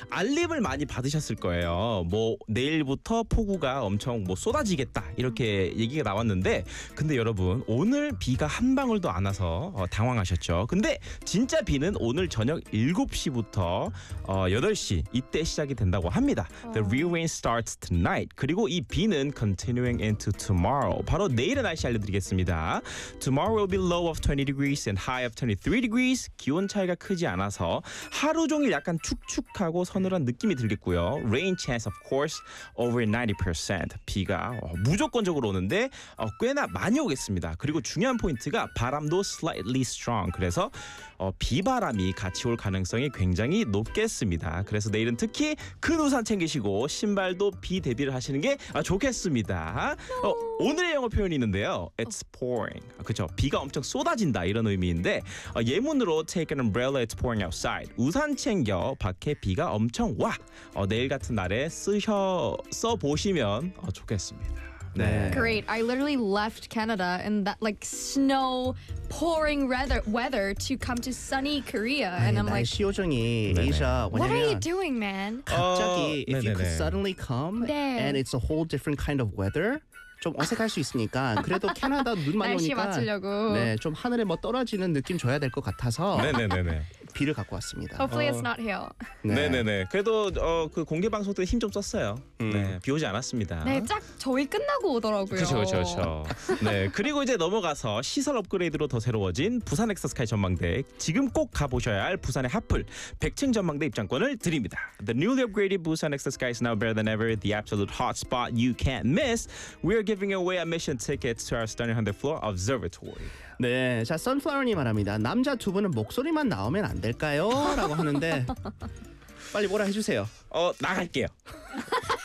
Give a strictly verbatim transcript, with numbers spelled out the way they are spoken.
알림을 많이 받으셨을 거예요. 뭐 내일부터 폭우가 엄청 뭐 쏟아지겠다 이렇게 얘기가 나왔는데 근데 여러분 오늘 비가 한 방울도 안 와서 어, 당황하셨죠. 근데 진짜 비는 오늘 저녁 일곱 시부터 어, 여덟 시 이때 시작이 된다고 합니다. The real rain starts tonight. 그리고 이 비는 continuing into tomorrow. 바로 내일의 날씨 알려드리겠습니다. Tomorrow will be low of twenty degrees and high of twenty-three degrees. 기온 차이가 크지 않아서 하루 종일 약간 축축하고 서늘한 느낌이 들겠고요. Rain chance of course over ninety percent. 비가 어, 무조건적으로 오는데 어, 꽤나 많이 오겠습니다. 그리고 중요한 포인트가 바람도 slightly strong. 그래서 어, 비바람이 같이 올 가능성이 굉장히 높겠습니다. 그래서 내일은 특히 큰 우산 챙기시고 신발도 비 대비를 하시는 게 아, 좋겠습니다. 어, 오늘의 영어 표현이 있는데요. It's pouring. 그렇죠. 비가 엄청 쏟아진다 이런 의미인데 어, 예문으로 take an umbrella, it's pouring outside. 우산 챙겨 밖에 비가 엄청 와. 어, 내일 같은 날에 쓰셔 써 보시면 어, 좋겠습니다. 네. Great. I literally left Canada in that like snow pouring weather weather to come to sunny Korea and I'm like 날씨 요정이 네네. 에이샤 what are you 왜냐면 doing, man? 갑자기 어, if you could 네네네. suddenly come 네. and it's a whole different kind of weather 좀 어색할 수 있으니까 그래도 캐나다 눈 많이 날씨 오니까 맞추려고. 네, 좀 하늘에 뭐 떨어지는 느낌 줘야 될 것 같아서 네네네네. 비를 갖고 왔습니다. Hopefully it's not hail. 네. 네네네. 그래도 어, 그 공개 방송 때 힘 좀 썼어요. 음. 네, 비 오지 않았습니다. 네, 딱 저희 끝나고 오더라고요. 그렇죠, 그렇죠, 그렇죠. 네, 그리고 이제 넘어가서 시설 업그레이드로 더 새로워진 부산 엑서스카이 전망대. 지금 꼭 가보셔야 할 부산의 핫플 백 층 전망대 입장권을 드립니다. The newly upgraded Busan Exosky is now better than ever. The absolute hot spot you can't miss. We are giving away admission tickets to our stunning hundredth floor observatory. 네, 자 선플라워님 말합니다. 남자 두 분은 목소리만 나오면 안 될까요? 라고 하는데 빨리 뭐라 해주세요. 어, 나갈게요.